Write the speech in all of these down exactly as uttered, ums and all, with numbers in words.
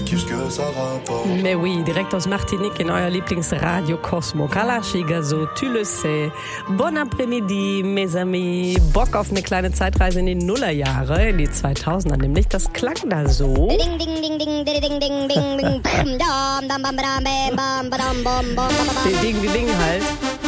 ce que ça rapporte. Mais oui, direkt aus Martinique in euer Lieblingsradio Cosmo. Kalashi Gazo, tu le sais. Bon après-midi, mes amis. Bock auf eine kleine Zeitreise in die Nullerjahre, in die zweitausender nämlich. Das klang da so. Ding, ding, ding, ding, ding, ding, ding, ding, ding, dam, dam, bam, bam, bam, bam, bam, bam. Ding, ding, wie Ding halt.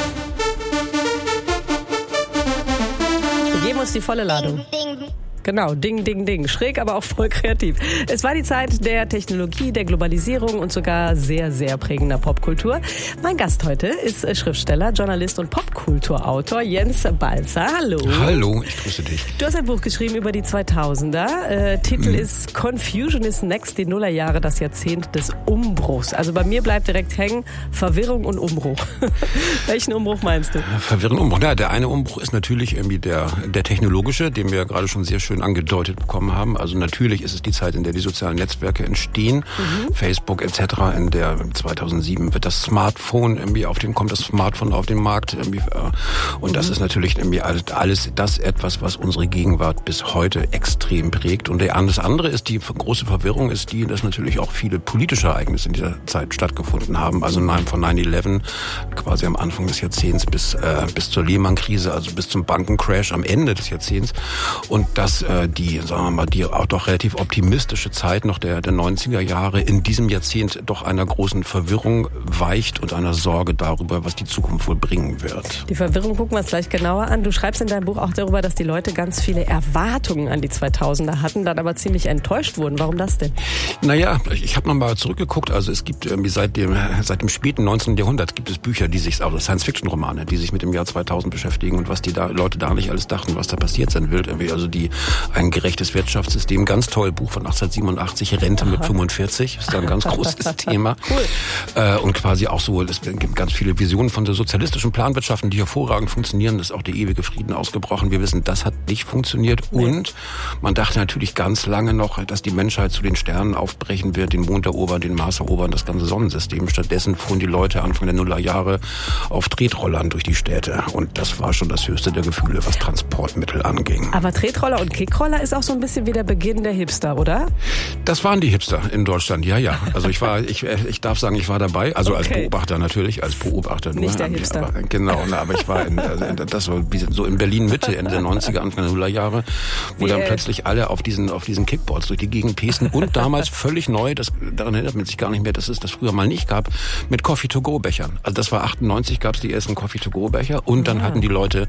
Wir geben uns die volle Ladung. Ding, ding. Genau, Ding, Ding, Ding. Schräg, aber auch voll kreativ. Es war die Zeit der Technologie, der Globalisierung und sogar sehr, sehr prägender Popkultur. Mein Gast heute ist Schriftsteller, Journalist und Popkulturautor Jens Balzer. Hallo. Hallo, ich grüße dich. Du hast ein Buch geschrieben über die zweitausender. Äh, Titel hm. ist Confusion is Next, die Nullerjahre, das Jahrzehnt des Umbruchs. Also bei mir bleibt direkt hängen, Verwirrung und Umbruch. Welchen Umbruch meinst du? Verwirrung und Umbruch. Ja, der eine Umbruch ist natürlich irgendwie der, der technologische, den wir ja gerade schon sehr schön angedeutet bekommen haben. Also natürlich ist es die Zeit, in der die sozialen Netzwerke entstehen, mhm. Facebook et cetera. In der zweitausendsieben wird das Smartphone irgendwie auf den kommt das Smartphone auf den Markt irgendwie, und mhm. das ist natürlich irgendwie alles das etwas, was unsere Gegenwart bis heute extrem prägt. Und das andere ist die große Verwirrung ist die, dass natürlich auch viele politische Ereignisse in dieser Zeit stattgefunden haben. Also von nine eleven quasi am Anfang des Jahrzehnts bis äh, bis zur Lehman-Krise, also bis zum Bankencrash am Ende des Jahrzehnts. Und das die, sagen wir mal, die auch doch relativ optimistische Zeit noch der, der neunziger Jahre in diesem Jahrzehnt doch einer großen Verwirrung weicht und einer Sorge darüber, was die Zukunft wohl bringen wird. Die Verwirrung gucken wir uns gleich genauer an. Du schreibst in deinem Buch auch darüber, dass die Leute ganz viele Erwartungen an die zweitausender hatten, dann aber ziemlich enttäuscht wurden. Warum das denn? Naja, ich habe nochmal zurückgeguckt. Also es gibt irgendwie seit dem, seit dem späten neunzehnten Jahrhundert gibt es Bücher, die sich, also Science-Fiction-Romane, die sich mit dem Jahr zweitausend beschäftigen und was die da, Leute da nicht alles dachten, was da passiert sein wird. Irgendwie also die ein gerechtes Wirtschaftssystem, ganz toll, Buch von achtzehnhundertsiebenundachtzig, Rente Aha. mit fünfundvierzig, ist da ein ganz großes Thema. Cool. Äh, und quasi auch so, es gibt ganz viele Visionen von der sozialistischen Planwirtschaften, die hervorragend funktionieren, das ist auch der ewige Frieden ausgebrochen. Wir wissen, das hat nicht funktioniert nee. und man dachte natürlich ganz lange noch, dass die Menschheit zu den Sternen aufbrechen wird, den Mond erobern, den Mars erobern, das ganze Sonnensystem. Stattdessen fuhren die Leute Anfang der Nullerjahre auf Tretrollern durch die Städte und das war schon das höchste der Gefühle, was Transportmittel anging. Aber Tretroller und Kickroller ist auch so ein bisschen wie der Beginn der Hipster, oder? Das waren die Hipster in Deutschland, ja, ja. Also ich war, ich, ich darf sagen, ich war dabei, also okay. als Beobachter natürlich, als Beobachter nur. Nicht der Hipster. Aber, genau, aber ich war in, also das war so in Berlin Mitte, Ende der neunziger, Anfang der Nullerjahre, wo wie dann plötzlich alle auf diesen, auf diesen Kickboards durch die Gegend pesten und damals völlig neu, das, daran erinnert man sich gar nicht mehr, dass es das früher mal nicht gab, mit Coffee-to-go-Bechern. Also das war achtundneunzig, gab es die ersten Coffee-to-go-Becher und dann ja. hatten die Leute,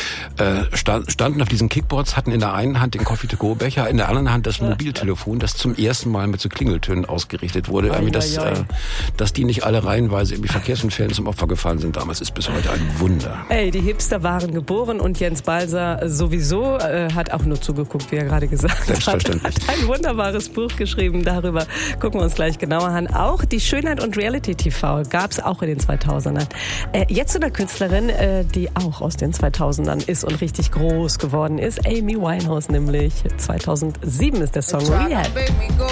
äh, stand, standen auf diesen Kickboards, hatten in der einen Hand den Coffee-to-go-Becher, in der anderen Hand das Mobiltelefon, das zum ersten Mal mit so Klingeltönen ausgerichtet wurde. Irgendwie das, äh, dass die nicht alle reihenweise irgendwie Verkehrsunfällen zum Opfer gefallen sind damals, ist bis heute ein Wunder. Ey, die Hipster waren geboren und Jens Balzer sowieso äh, hat auch nur zugeguckt, wie er gerade gesagt hat. Selbstverständlich. Hat ein wunderbares Buch geschrieben, darüber gucken wir uns gleich genauer an. Auch die Schönheit und Reality-T V gab es auch in den zweitausendern. Äh, jetzt zu einer Künstlerin, äh, die auch aus den zweitausendern ist und richtig groß geworden ist, Amy Winehouse nämlich. zweitausendsieben ist der Song Rehab.